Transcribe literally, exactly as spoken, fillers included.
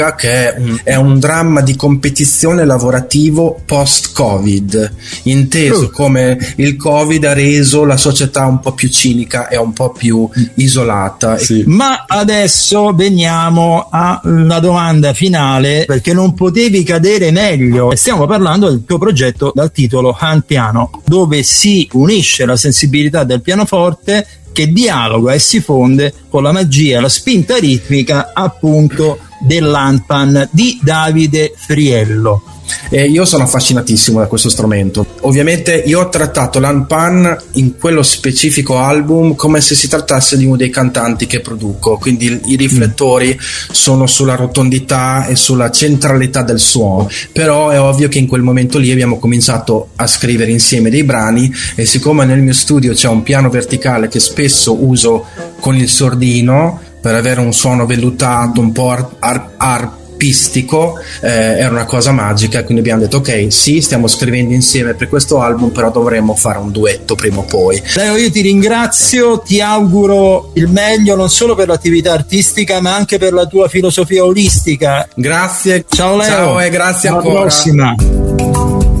che è un, è un dramma di competizione lavorativo post-Covid, inteso uh. come il Covid ha reso la società un po' più cinica e un po' più isolata. Sì. Ma adesso veniamo alla domanda finale, perché non potevi cadere meglio. Stiamo parlando del tuo progetto dal titolo Han Piano, dove si unisce la sensibilità del pianoforte che dialoga e si fonde con la magia e la spinta ritmica appunto dell'Han Pan di Davide Friello. E io sono affascinatissimo da questo strumento. Ovviamente io ho trattato l'Han Pan in quello specifico album come se si trattasse di uno dei cantanti che produco, quindi i riflettori mm. sono sulla rotondità e sulla centralità del suono, però è ovvio che in quel momento lì abbiamo cominciato a scrivere insieme dei brani, e siccome nel mio studio c'è un piano verticale che spesso uso con il sordino per avere un suono vellutato, un po' ar- ar- arpistico, eh, era una cosa magica, quindi abbiamo detto ok, sì, stiamo scrivendo insieme per questo album, però dovremmo fare un duetto prima o poi. Leo, io ti ringrazio, ti auguro il meglio non solo per l'attività artistica ma anche per la tua filosofia olistica. Grazie. Ciao Leo. Ciao e grazie alla ancora. Alla prossima.